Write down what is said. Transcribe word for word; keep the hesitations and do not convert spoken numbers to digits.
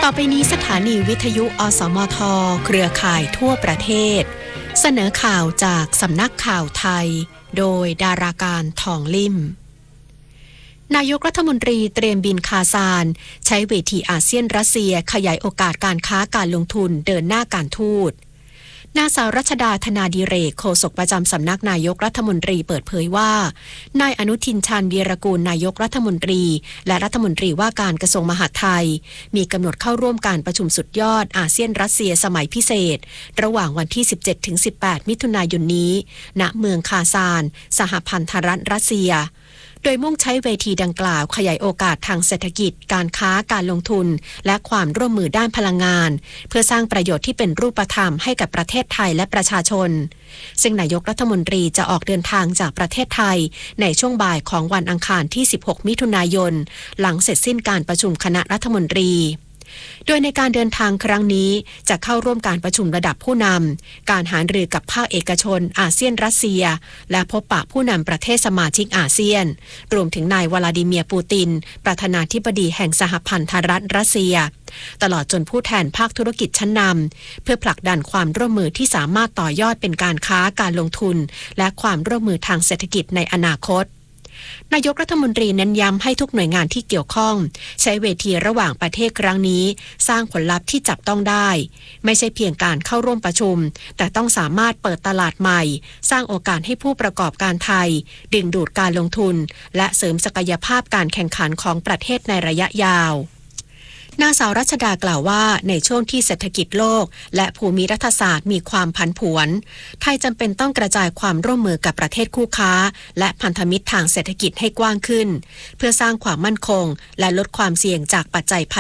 ต่อไปนี้สถานีวิทยุอสมทเครือข่ายทั่วประเทศเสนอข่าวจากสำนักข่าวไทยโดยดาราการทองลิ่มนายกรัฐมนตรีเตรียมบินคาซานใช้เวทีอาเซียนรัสเซียขยายโอกาสการค้าการลงทุนเดินหน้าการทูตนางสาวรัชดาธนาดิเรกโฆษกประจำสำนักนายกรัฐมนตรีเปิดเผยว่านายอนุทินชาญวีรกูลนายกรัฐมนตรีและรัฐมนตรีว่าการกระทรวงมหาดไทยมีกำหนดเข้าร่วมการประชุมสุดยอดอาเซียนรัสเซียสมัยพิเศษระหว่างวันที่ สิบเจ็ดถึงสิบแปด มิถุนายนนี้ณเมืองคาซานสหพันธรัฐรัสเซียโดยมุ่งใช้เวทีดังกล่าวขยายโอกาสทางเศรษฐกิจการค้าการลงทุนและความร่วมมือด้านพลังงานเพื่อสร้างประโยชน์ที่เป็นรูปธรรมให้กับประเทศไทยและประชาชนซึ่งนายกรัฐมนตรีจะออกเดินทางจากประเทศไทยในช่วงบ่ายของวันอังคารที่ สิบหก มิถุนายนหลังเสร็จสิ้นการประชุมคณะรัฐมนตรีโดยในการเดินทางครั้งนี้จะเข้าร่วมการประชุมระดับผู้นำการหารือกับภาคเอกชนอาเซียนรัสเซียและพบปะผู้นำประเทศสมาชิกอาเซียนรวมถึงนายวลาดิเมียร์ปูตินประธานาธิบดีแห่งสหพันธรัฐรัสเซียตลอดจนผู้แทนภาคธุรกิจชั้นนำเพื่อผลักดันความร่วมมือที่สามารถต่อยอดเป็นการค้าการลงทุนและความร่วมมือทางเศรษฐกิจในอนาคตนายกรัฐมนตรีเน้นย้ำให้ทุกหน่วยงานที่เกี่ยวข้องใช้เวทีระหว่างประเทศครั้งนี้สร้างผลลัพธ์ที่จับต้องได้ไม่ใช่เพียงการเข้าร่วมประชุมแต่ต้องสามารถเปิดตลาดใหม่สร้างโอกาสให้ผู้ประกอบการไทยดึงดูดการลงทุนและเสริมศักยภาพการแข่งขันของประเทศในระยะยาวนางสาวรัชดากล่าวว่าในช่วงที่เศรษฐกิจโลกและภูมิรัฐศาสตร์มีความผันผวนไทยจำเป็นต้องกระจายความร่วมมือกับประเทศคู่ค้าและพันธมิตรทางเศรษฐกิจให้กว้างขึ้นเพื่อสร้างความมั่นคงและลดความเสี่ยงจากปัจจัยภาย